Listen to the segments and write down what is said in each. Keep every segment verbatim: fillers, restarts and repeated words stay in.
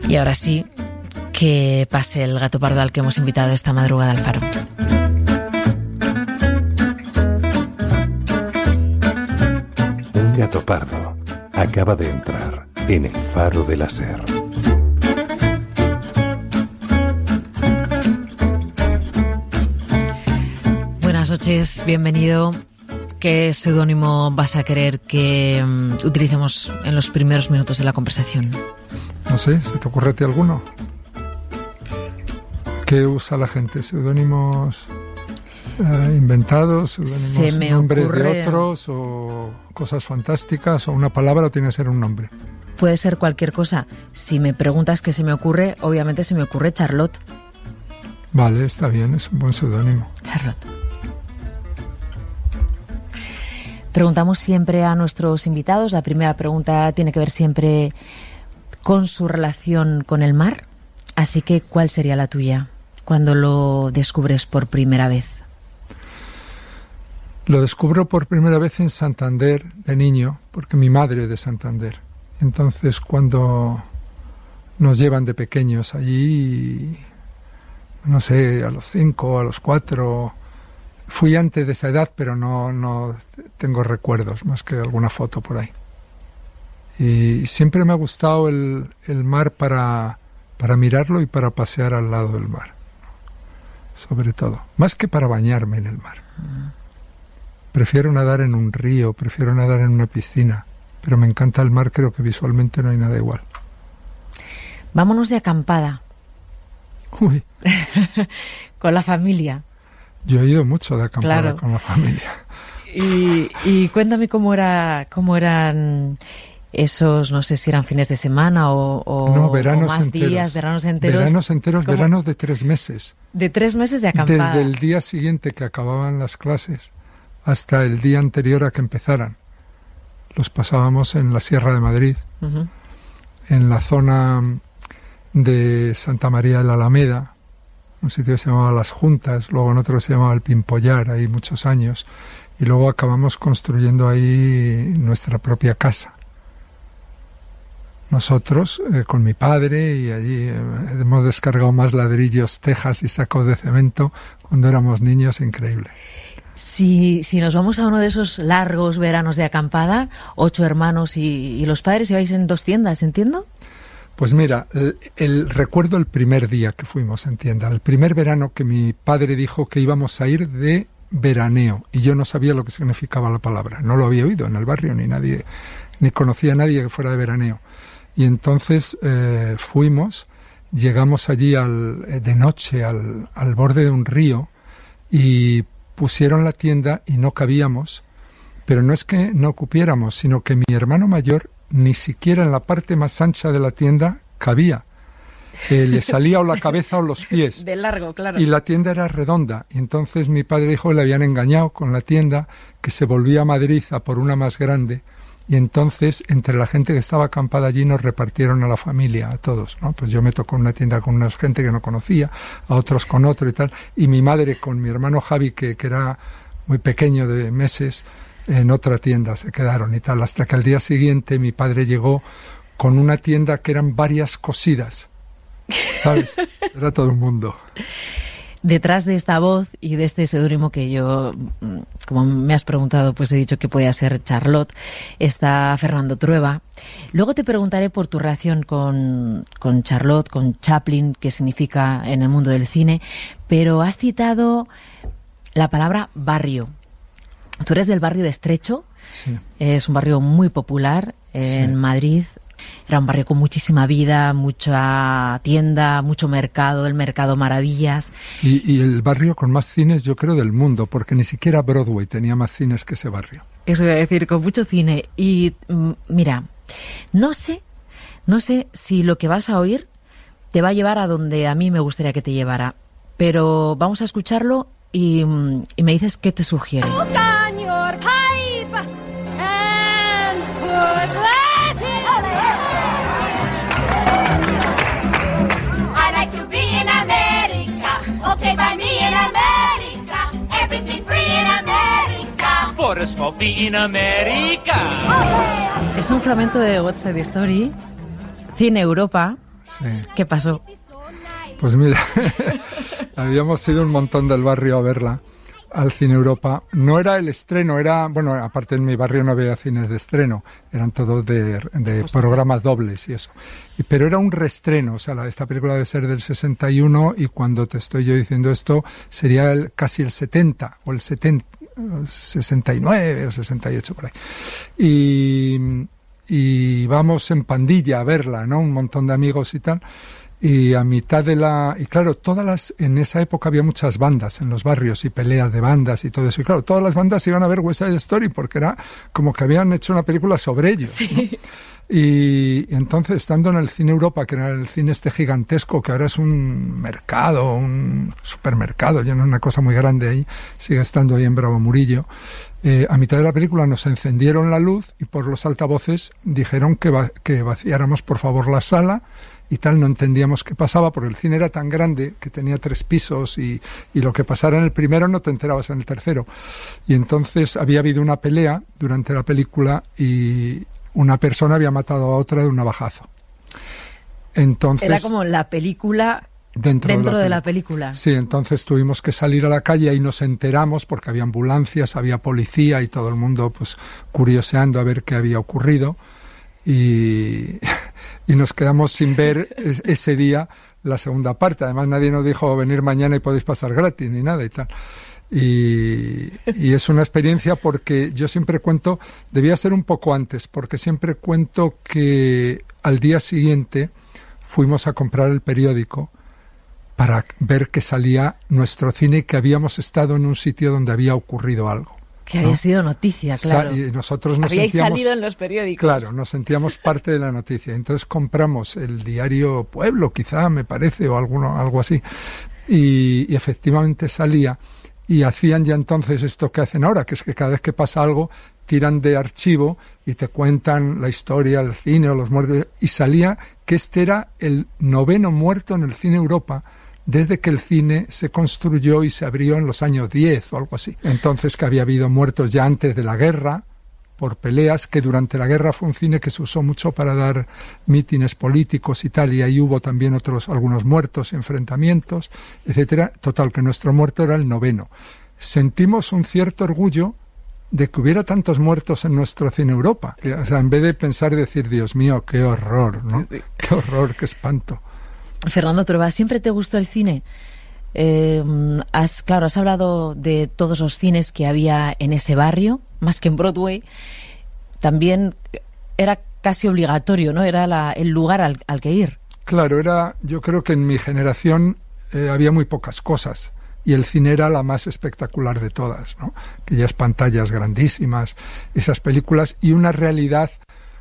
Y ahora sí, que pase el gato pardo al que hemos invitado esta madrugada al Faro. Un gato pardo acaba de entrar en el Faro de la Ser. Buenas noches, bienvenido. ¿Qué seudónimo vas a querer que um, utilicemos en los primeros minutos de la conversación? No sé, ¿se te ocurre a ti alguno? ¿Qué usa la gente? ¿Seudónimos eh, inventados? ¿Seudónimos nombres ocurre... de otros? ¿O cosas fantásticas? ¿O una palabra o tiene que ser un nombre? Puede ser cualquier cosa. Si me preguntas qué se me ocurre, obviamente se me ocurre Charlotte. Vale, está bien, es un buen seudónimo. Charlotte. Preguntamos siempre a nuestros invitados. La primera pregunta tiene que ver siempre con su relación con el mar. Así que, ¿cuál sería la tuya cuando lo descubres por primera vez? Lo descubro por primera vez en Santander de niño, porque mi madre es de Santander. Entonces, cuando nos llevan de pequeños allí, no sé, a los cinco, a los cuatro... Fui antes de esa edad, pero no, no tengo recuerdos, más que alguna foto por ahí. Y siempre me ha gustado el, el mar para, para mirarlo y para pasear al lado del mar, sobre todo. Más que para bañarme en el mar. Prefiero nadar en un río, prefiero nadar en una piscina, pero me encanta el mar, creo que visualmente no hay nada igual. Vámonos de acampada. Uy. Con la familia. Yo he ido mucho de acampada, claro, con la familia. Y, y cuéntame cómo era, cómo eran esos, no sé si eran fines de semana o, o, no, veranos o más enteros. días, veranos enteros. Veranos enteros, ¿Cómo? Veranos de tres meses. De tres meses de acampada. Desde el día siguiente que acababan las clases hasta el día anterior a que empezaran. Los pasábamos en la Sierra de Madrid, uh-huh. en la zona de Santa María de la Alameda, un sitio que se llamaba Las Juntas, luego en otro que se llamaba El Pimpollar, ahí muchos años, y luego acabamos construyendo ahí nuestra propia casa. Nosotros, eh, con mi padre, y allí eh, hemos descargado más ladrillos, tejas y sacos de cemento cuando éramos niños, increíble. Si, si nos vamos a uno de esos largos veranos de acampada, ocho hermanos y, y los padres, ibais en dos tiendas, ¿entiendo? Pues mira, el, el, recuerdo el primer día que fuimos en tienda, el primer verano que mi padre dijo que íbamos a ir de veraneo, y yo no sabía lo que significaba la palabra, no lo había oído en el barrio, ni nadie, ni conocía a nadie que fuera de veraneo. Y entonces eh, fuimos, llegamos allí al, de noche al, al borde de un río y pusieron la tienda y no cabíamos, pero no es que no cupiéramos, sino que mi hermano mayor ni siquiera en la parte más ancha de la tienda cabía. Eh, le salía o la cabeza o los pies. De largo, claro. Y la tienda era redonda. Y entonces mi padre dijo que le habían engañado con la tienda, que se volvía a Madrid a por una más grande. Y entonces, entre la gente que estaba acampada allí, nos repartieron a la familia, a todos, ¿no? Pues yo me tocó una tienda con una gente que no conocía, a otros con otro y tal. Y mi madre con mi hermano Javi, que, que era muy pequeño, de meses, en otra tienda se quedaron y tal, hasta que al día siguiente mi padre llegó con una tienda que eran varias cosidas, ¿sabes? Era todo el mundo. Detrás de esta voz y de este seudónimo que yo, como me has preguntado, pues he dicho que podía ser Charlotte, está Fernando Trueba. Luego te preguntaré por tu relación con, con Charlotte, con Chaplin, qué significa en el mundo del cine, pero has citado la palabra barrio. Tú eres del barrio de Estrecho, sí. Es un barrio muy popular en sí. Madrid. Era un barrio con muchísima vida, mucha tienda, mucho mercado, el Mercado Maravillas. Y, y el barrio con más cines, yo creo, del mundo, porque ni siquiera Broadway tenía más cines que ese barrio. Eso iba a decir, con mucho cine. Y mm, mira, no sé, no sé si lo que vas a oír te va a llevar a donde a mí me gustaría que te llevara, pero vamos a escucharlo y, y me dices qué te sugiere. Es un fragmento de What's the Story, Cine Europa, Sí. ¿Qué pasó? Pues mira, habíamos ido un montón del barrio a verla, al Cine Europa. No era el estreno, era, bueno, aparte en mi barrio no había cines de estreno, eran todos de, de pues programas sí. dobles y eso. Y, pero era un reestreno, o sea, la, esta película debe ser del sesenta y uno y cuando te estoy yo diciendo esto sería el, casi el setenta o el setenta, sesenta y nueve o sesenta y ocho por ahí. Y, y vamos en pandilla a verla, ¿no? Un montón de amigos y tal. Y a mitad de la... Y claro, todas las... En esa época había muchas bandas en los barrios y peleas de bandas y todo eso. Y claro, todas las bandas iban a ver West Side Story porque era como que habían hecho una película sobre ellos, sí. ¿no? Y, y entonces, estando en el Cine Europa, que era el cine este gigantesco, que ahora es un mercado, un supermercado, ya no es una cosa muy grande ahí, sigue estando ahí en Bravo Murillo, eh, a mitad de la película nos encendieron la luz y por los altavoces dijeron que, va, que vaciáramos por favor la sala y tal, no entendíamos qué pasaba porque el cine era tan grande que tenía tres pisos y, y lo que pasara en el primero no te enterabas en el tercero. Y entonces había habido una pelea durante la película y una persona había matado a otra de un navajazo. Entonces, era como la película dentro, dentro de, la, de la película. Sí, entonces tuvimos que salir a la calle y nos enteramos porque había ambulancias, había policía y todo el mundo pues curioseando a ver qué había ocurrido. Y, y nos quedamos sin ver es, ese día la segunda parte. Además nadie nos dijo venir mañana y podéis pasar gratis ni nada y tal. Y, y es una experiencia porque yo siempre cuento, debía ser un poco antes, porque siempre cuento que al día siguiente fuimos a comprar el periódico para ver que salía nuestro cine y que habíamos estado en un sitio donde había ocurrido algo. Que había ¿no? sido noticia, claro. Y nosotros nos Habíais sentíamos, salido en los periódicos. Claro, nos sentíamos parte de la noticia. Entonces compramos el diario Pueblo, quizá, me parece, o alguno, algo así. Y, y efectivamente salía. Y hacían ya entonces esto que hacen ahora, que es que cada vez que pasa algo, tiran de archivo y te cuentan la historia del cine o los muertos. Y salía que este era el noveno muerto en el Cine Europa, desde que el cine se construyó y se abrió en los años diez o algo así. Entonces que había habido muertos ya antes de la guerra, por peleas, que durante la guerra fue un cine que se usó mucho para dar mítines políticos y tal, y ahí hubo también otros, algunos muertos, enfrentamientos, etcétera. Total, que nuestro muerto era el noveno. Sentimos un cierto orgullo de que hubiera tantos muertos en nuestro Cine Europa. O sea, en vez de pensar y decir, Dios mío, qué horror, ¿no? Sí, sí. Qué horror, qué espanto. Fernando Trueba, ¿siempre te gustó el cine? Eh, has, claro, has hablado de todos los cines que había en ese barrio, más que en Broadway. También era casi obligatorio, ¿no? Era la, el lugar al, al que ir. Claro, era, yo creo que en mi generación eh, había muy pocas cosas y el cine era la más espectacular de todas, ¿no? Aquellas pantallas grandísimas, esas películas y una realidad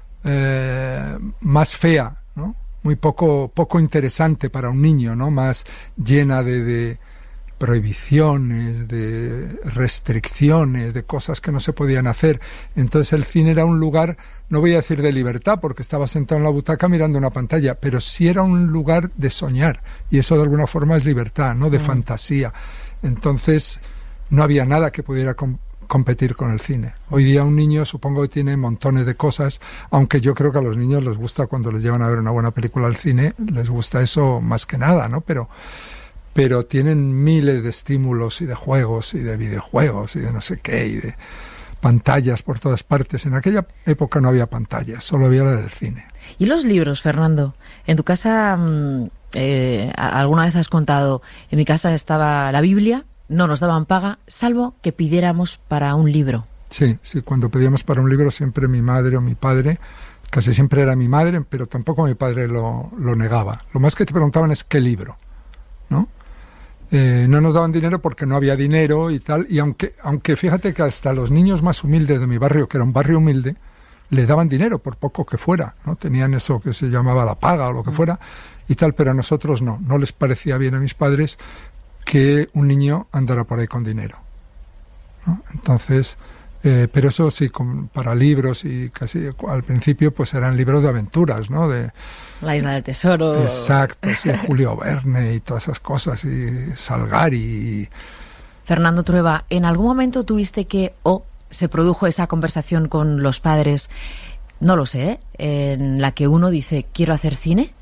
eh, más fea, ¿no? Muy poco poco interesante para un niño, ¿no? Más llena de, de prohibiciones, de restricciones, de cosas que no se podían hacer. Entonces el cine era un lugar, no voy a decir de libertad, porque estaba sentado en la butaca mirando una pantalla, pero sí era un lugar de soñar, y eso de alguna forma es libertad, ¿no? De mm. fantasía. Entonces no había nada que pudiera com- competir con el cine. Hoy día un niño supongo que tiene montones de cosas, aunque yo creo que a los niños les gusta cuando les llevan a ver una buena película al cine, les gusta eso más que nada, ¿no? Pero, pero tienen miles de estímulos y de juegos y de videojuegos y de no sé qué y de pantallas por todas partes. En aquella época no había pantallas, solo había la del cine. ¿Y los libros, Fernando? En tu casa, eh, alguna vez has contado, en mi casa estaba la Biblia, no nos daban paga, salvo que pidiéramos para un libro. Sí, sí, cuando pedíamos para un libro siempre mi madre o mi padre, casi siempre era mi madre, pero tampoco mi padre lo, lo negaba. Lo más que te preguntaban es qué libro, ¿no? Eh, no nos daban dinero porque no había dinero y tal, y aunque, aunque fíjate que hasta los niños más humildes de mi barrio, que era un barrio humilde, le daban dinero por poco que fuera, ¿no? Tenían eso que se llamaba la paga o lo que fuera y tal, pero a nosotros no, no les parecía bien a mis padres que un niño andara por ahí con dinero, ¿no? Entonces, eh, pero eso sí, con, para libros y casi al principio pues eran libros de aventuras, ¿no? De La Isla del Tesoro. Exacto, sí, Julio Verne y todas esas cosas, y Salgari. Y... Fernando Trueba, ¿en algún momento tuviste que, o se produjo esa conversación con los padres, no lo sé, ¿eh? en la que uno dice, quiero hacer cine?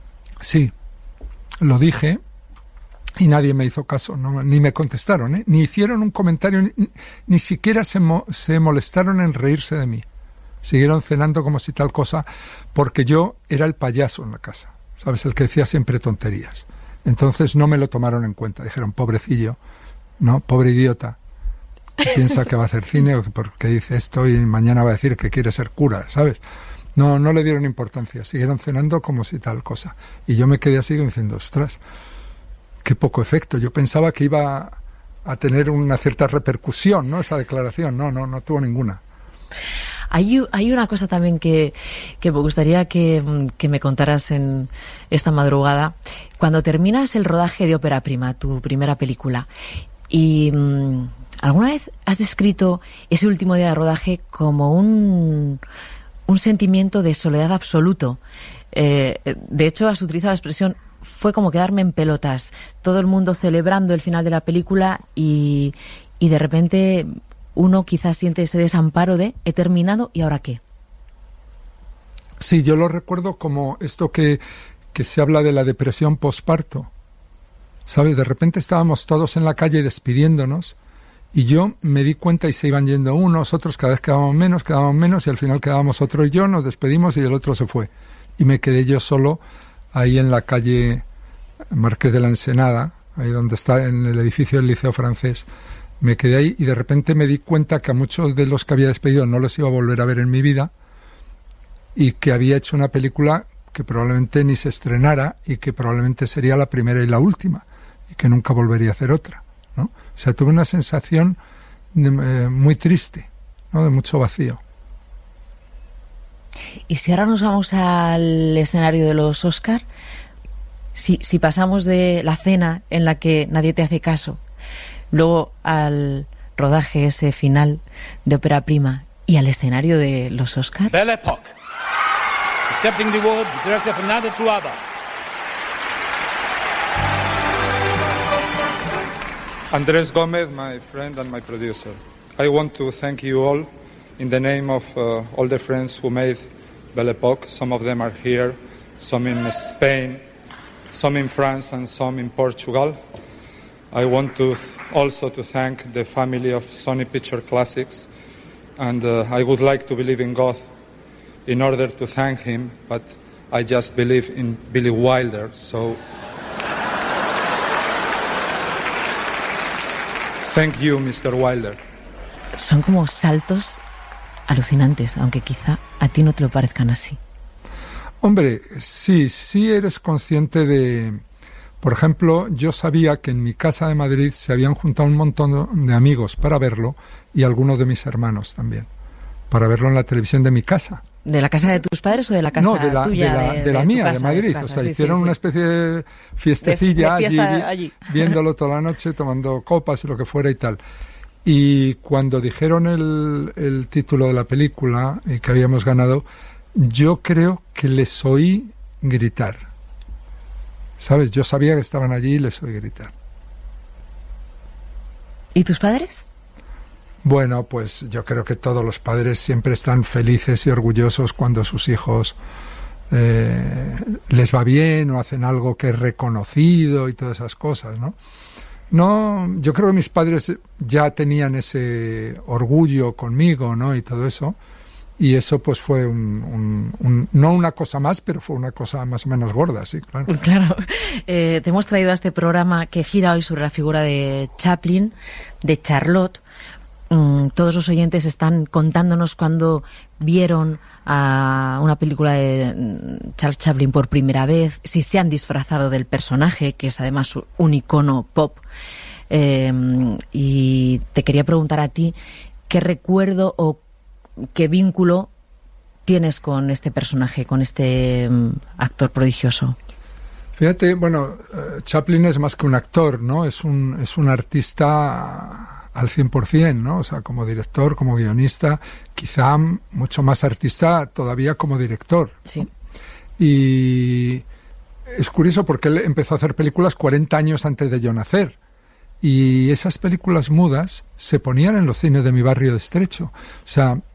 Sí, lo dije y nadie me hizo caso, no, ni me contestaron, ¿eh? Ni hicieron un comentario, ni, ni siquiera se, mo, se molestaron en reírse de mí. Siguieron cenando como si tal cosa, porque yo era el payaso en la casa, ¿sabes? El que decía siempre tonterías. Entonces no me lo tomaron en cuenta. Dijeron, pobrecillo, ¿no? Pobre idiota, que piensa que va a hacer cine o que porque dice esto y mañana va a decir que quiere ser cura, ¿sabes? No, no le dieron importancia. Siguieron cenando como si tal cosa. Y yo me quedé así diciendo, ostras, qué poco efecto. Yo pensaba que iba a tener una cierta repercusión, ¿no? Esa declaración. No, no, no tuvo ninguna. Hay, hay una cosa también que, que me gustaría que, que me contaras en esta madrugada. Cuando terminas el rodaje de Ópera Prima, tu primera película, y mmm, ¿alguna vez has descrito ese último día de rodaje como un, un sentimiento de soledad absoluto? Eh, de hecho, has utilizado la expresión, fue como quedarme en pelotas. Todo el mundo celebrando el final de la película y, y de repente uno quizás siente ese desamparo de he terminado y ahora qué. Sí, yo lo recuerdo como esto que, que se habla de la depresión posparto. ¿Sabes? De repente estábamos todos en la calle despidiéndonos y yo me di cuenta y se iban yendo unos, otros, cada vez quedábamos menos, quedábamos menos y al final quedábamos otro y yo, nos despedimos y el otro se fue. Y me quedé yo solo ahí en la calle Marqués de la Ensenada, ahí donde está en el edificio del Liceo Francés. Me quedé ahí y de repente me di cuenta que a muchos de los que había despedido no los iba a volver a ver en mi vida y que había hecho una película que probablemente ni se estrenara y que probablemente sería la primera y la última y que nunca volvería a hacer otra, ¿no? O sea, tuve una sensación de, eh, muy triste, ¿no? De mucho vacío. Y si ahora nos vamos al escenario de los Oscar, si, si pasamos de la cena en la que nadie te hace caso, luego al rodaje ese final de Ópera Prima y al escenario de los Oscar. Belle Époque. Accepting the award, director Fernando Trueba. Andrés Gómez, my friend and my producer. I want to thank you all in the name of uh, all the friends who made Belle Époque. Some of them are here, some in Spain, some in France and some in Portugal. I want to th- also to thank the family of Sony Picture Classics, and uh, I would like to believe in God in order to thank him, but I just believe in Billy Wilder, so thank you, mister Wilder. Son como saltos alucinantes, aunque quizá a ti no te lo parezcan así. Hombre, sí, sí eres consciente de... Por ejemplo, yo sabía que en mi casa de Madrid se habían juntado un montón de amigos para verlo y algunos de mis hermanos también, para verlo en la televisión de mi casa. ¿De la casa de tus padres o de la casa no, de la, tuya? De la, de, de la de mía, casa, de Madrid. De casa, o sea, sí, hicieron sí, una especie de fiestecilla de, de fiesta allí, allí, viéndolo toda la noche, tomando copas y lo que fuera y tal. Y cuando dijeron el, el título de la película y que habíamos ganado, yo creo que les oí gritar. ¿Sabes? Yo sabía que estaban allí y les oí gritar. ¿Y tus padres? Bueno, pues yo creo que todos los padres siempre están felices y orgullosos cuando sus hijos eh, les va bien o hacen algo que es reconocido y todas esas cosas, ¿no? No, yo creo que mis padres ya tenían ese orgullo conmigo, ¿no? Y todo eso. Y eso pues fue un, un, un, no una cosa más, pero fue una cosa más o menos gorda, sí, claro. Claro. Eh, te hemos traído a este programa que gira hoy sobre la figura de Chaplin, de Charlotte. Mm, todos los oyentes están contándonos cuando vieron a una película de Charles Chaplin por primera vez, si se han disfrazado del personaje, que es además un icono pop. Eh, y te quería preguntar a ti, ¿qué recuerdo o qué vínculo tienes con este personaje, con este um, actor prodigioso? Fíjate, bueno, uh, Chaplin es más que un actor, ¿no? Es un, es un artista al cien por ciento, ¿no? O sea, como director, como guionista, quizá mucho más artista todavía como director. Sí. ¿No? Y es curioso porque él empezó a hacer películas cuarenta años antes de yo nacer. Y esas películas mudas se ponían en los cines de mi barrio de Estrecho. O sea,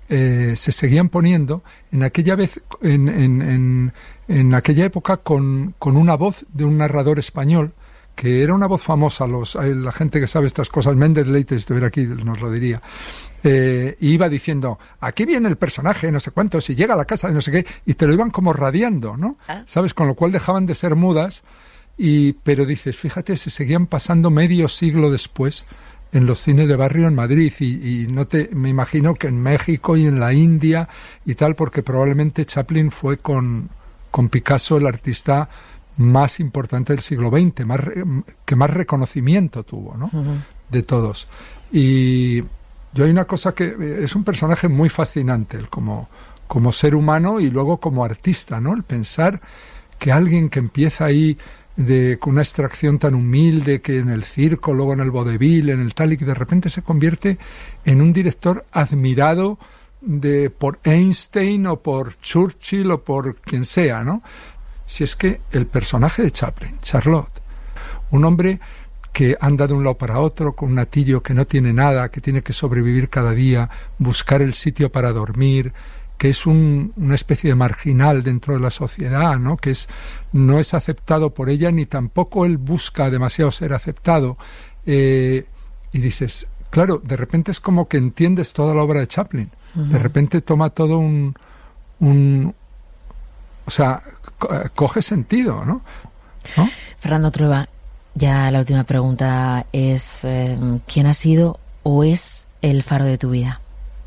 eh, se seguían poniendo en aquella vez, en, en, en, en aquella época con, con una voz de un narrador español, que era una voz famosa, los, la gente que sabe estas cosas, Méndez Leite, si estuviera aquí nos lo diría, eh, iba diciendo, aquí viene el personaje, no sé cuánto, si llega a la casa de no sé qué, y te lo iban como radiando, ¿no? ¿Ah? ¿Sabes? Con lo cual dejaban de ser mudas, y pero dices, fíjate, se seguían pasando medio siglo después en los cines de barrio en Madrid, y, y no te, me imagino que en México y en la India y tal, porque probablemente Chaplin fue con, con Picasso el artista más importante del siglo veinte, más, que más reconocimiento tuvo, ¿no? Uh-huh. De todos. Y yo hay una cosa que es un personaje muy fascinante, él como, como ser humano y luego como artista, ¿no? El pensar que alguien que empieza ahí de, con una extracción tan humilde, que en el circo, luego en el vodevil, en el tal, y que de repente se convierte en un director admirado de, por Einstein o por Churchill o por quien sea, ¿no? Si es que el personaje de Chaplin, Charlotte, un hombre que anda de un lado para otro con un atillo que no tiene nada, que tiene que sobrevivir cada día, buscar el sitio para dormir, que es un, una especie de marginal dentro de la sociedad, ¿no? Que es, no es aceptado por ella, ni tampoco él busca demasiado ser aceptado. Eh, y dices, claro, de repente es como que entiendes toda la obra de Chaplin. Uh-huh. De repente toma todo un... un o sea, coge sentido, ¿no? ¿no? Fernando Trueba, ya la última pregunta es, eh, ¿quién ha sido o es el faro de tu vida?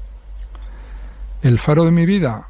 El faro de mi vida.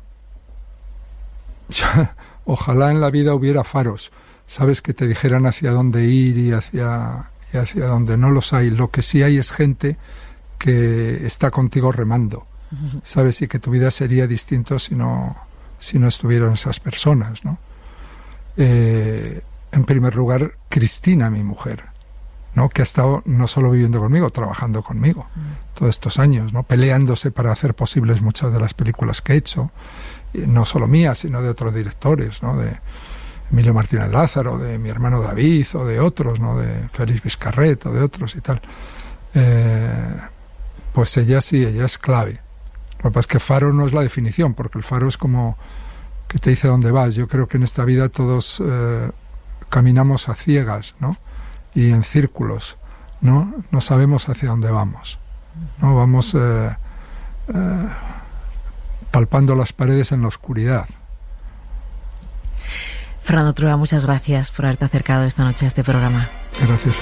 Ojalá en la vida hubiera faros, sabes, que te dijeran hacia dónde ir y hacia, y hacia dónde no los hay. Lo que sí hay es gente que está contigo remando, uh-huh. sabes, y que tu vida sería distinto si no... si no estuvieran esas personas, ¿no? Eh, en primer lugar, Cristina, mi mujer, ¿no? Que ha estado no solo viviendo conmigo, trabajando conmigo mm. todos estos años, ¿no? Peleándose para hacer posibles muchas de las películas que he hecho, y no solo mías, sino de otros directores, ¿no? De Emilio Martínez Lázaro, de mi hermano David, o de otros, ¿no? De Félix Vizcarret, o de otros y tal. Eh, pues ella sí, ella es clave. Lo que pasa es que faro no es la definición, porque el faro es como que te dice dónde vas. Yo creo que en esta vida todos eh, caminamos a ciegas, ¿no? Y en círculos, ¿no? No sabemos hacia dónde vamos, ¿no? Vamos eh, eh, palpando las paredes en la oscuridad. Fernando Trueba, muchas gracias por haberte acercado esta noche a este programa. Gracias.